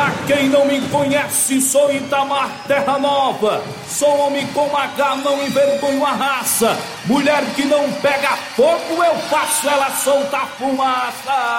Pra quem não me conhece, sou Itamar Terra Nova. Sou homem com H, não envergonho a raça. Mulher que não pega fogo, eu faço ela soltar fumaça.